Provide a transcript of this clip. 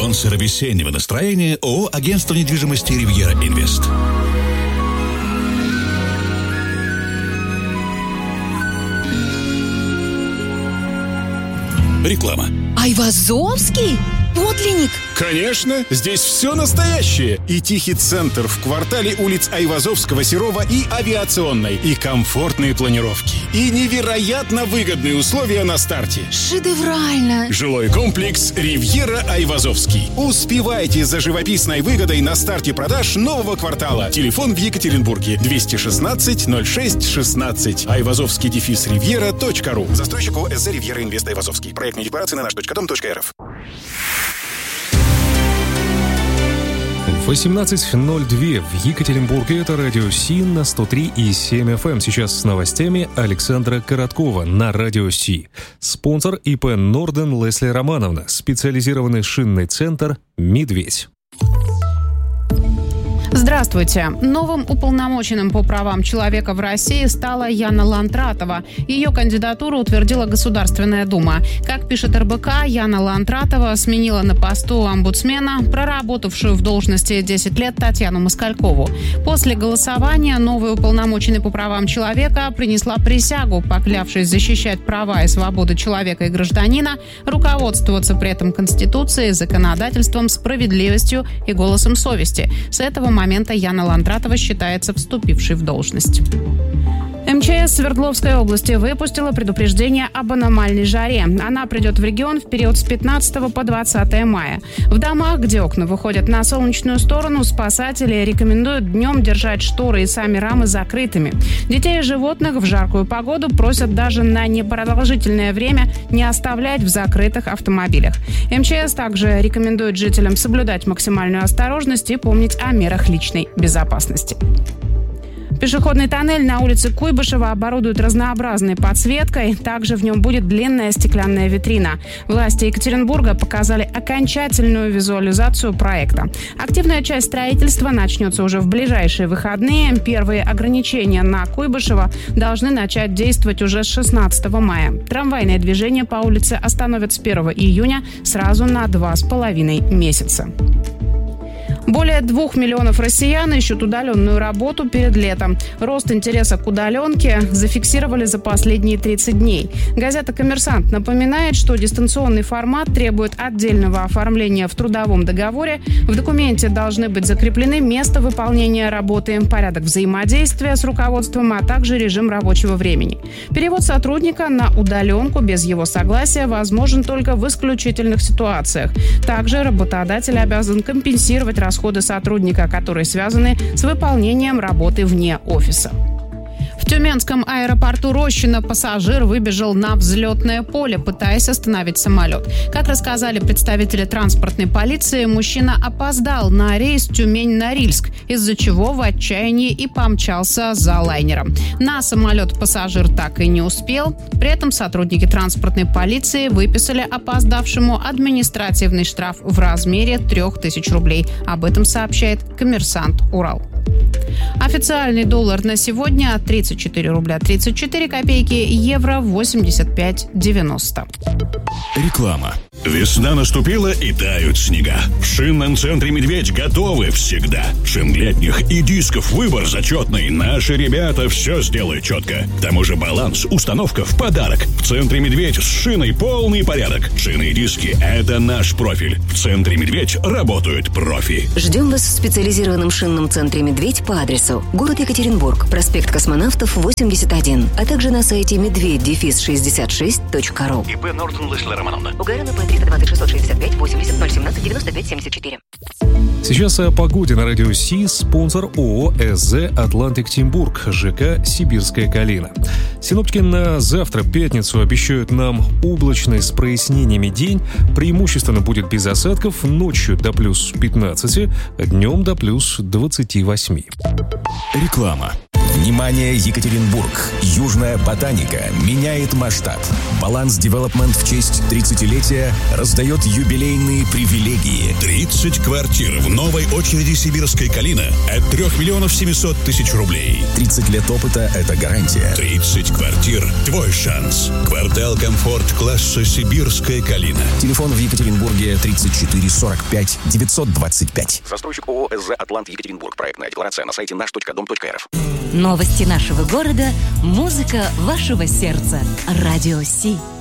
Спонсор весеннего настроения ООО «Агентство недвижимости «Ривьера Инвест». Реклама. Айвазовский? Подлинник? Конечно, здесь все настоящее. И тихий центр в квартале улиц Айвазовского, Серова и Авиационной. И комфортные планировки. И невероятно выгодные условия на старте. Шедеврально. Жилой комплекс «Ривьера Айвазовский». Успевайте за живописной выгодой на старте продаж нового квартала. Телефон в Екатеринбурге 216-06-16. Айвазовский-ривьера.ру. Застройщик ООО «СЗ Ривьера Инвест Айвазовский». Проектные декларации на наш.дом.рф. 18:02 в Екатеринбурге. Это радио Си на 103,7 FM. Сейчас с новостями Александра Короткова на радио Си. Спонсор ИП Норден Лесли Романовна. Специализированный шинный центр «Медведь». Здравствуйте. Новым уполномоченным по правам человека в России стала Яна Лантратова. Ее кандидатуру утвердила Государственная Дума. Как пишет РБК, Яна Лантратова сменила на посту омбудсмена проработавшую в должности 10 лет Татьяну Москалькову. После голосования новый уполномоченный по правам человека принесла присягу, поклявшись защищать права и свободы человека и гражданина, руководствоваться при этом Конституцией, законодательством, справедливостью и голосом совести. С этого момента Яна Лантратова считается вступившей в должность. МЧС Свердловской области выпустила предупреждение об аномальной жаре. Она придет в регион в период с 15 по 20 мая. В домах, где окна выходят на солнечную сторону, спасатели рекомендуют днем держать шторы и сами рамы закрытыми. Детей и животных в жаркую погоду просят даже на непродолжительное время не оставлять в закрытых автомобилях. МЧС также рекомендует жителям соблюдать максимальную осторожность и помнить о мерах личной безопасности. Пешеходный тоннель на улице Куйбышева оборудуют разнообразной подсветкой. Также в нем будет длинная стеклянная витрина. Власти Екатеринбурга показали окончательную визуализацию проекта. Активная часть строительства начнется уже в ближайшие выходные. Первые ограничения на Куйбышева должны начать действовать уже с 16 мая. Трамвайное движение по улице остановят с 1 июня сразу на 2,5 месяца. Более 2 миллионов россиян ищут удаленную работу перед летом. Рост интереса к удаленке зафиксировали за последние 30 дней. Газета «Коммерсант» напоминает, что дистанционный формат требует отдельного оформления в трудовом договоре. В документе должны быть закреплены место выполнения работы, порядок взаимодействия с руководством, а также режим рабочего времени. Перевод сотрудника на удаленку без его согласия возможен только в исключительных ситуациях. Также работодатель обязан компенсировать расходы сотрудника, которые связаны с выполнением работы вне офиса. В Тюменском аэропорту Рощино пассажир выбежал на взлетное поле, пытаясь остановить самолет. Как рассказали представители транспортной полиции, мужчина опоздал на рейс Тюмень-Норильск, из-за чего в отчаянии и помчался за лайнером. На самолет пассажир так и не успел. При этом сотрудники транспортной полиции выписали опоздавшему административный штраф в размере 3000 рублей. Об этом сообщает «Коммерсант Урал». Официальный доллар на сегодня 34 рубля 34 копейки, евро 85,90. Реклама. Весна наступила и тают снега. В шинном центре «Медведь» готовы всегда. Шин летних и дисков выбор зачетный. Наши ребята все сделают четко. К тому же баланс, установка в подарок. В центре «Медведь» с шиной полный порядок. Шины и диски – это наш профиль. В центре «Медведь» работают профи. Ждем вас в специализированном шинном центре «Медведь» по адресу город Екатеринбург, проспект Космонавтов, 81, а также на сайте медведь-66.ру. ИП Норден Лесли Романовна. Угарина П 320 665 80 017 95 74. Сейчас о погоде на радио Си. Спонсор ООО «СЗ Атлантик Тимбург», ЖК «Сибирская Калина». Синоптики на завтра, пятницу, обещают нам облачный с прояснениями день. Преимущественно будет без осадков, ночью до плюс 15, днем до плюс 28. Реклама. Внимание, Екатеринбург! Южная ботаника меняет масштаб. Баланс Девелопмент в честь 30-летия раздает юбилейные привилегии. 30 квартир в новой очереди «Сибирская калина» от 3 миллионов 700 тысяч рублей. 30 лет опыта – это гарантия. 30 квартир – твой шанс. Квартал «Комфорт» класса «Сибирская калина». Телефон в Екатеринбурге 34 45 925. Застройщик ООО «СЗ Атлант Екатеринбург». Проектная декларация на сайте наш.дом.рф. Новости нашего города, музыка вашего сердца. Радио Си.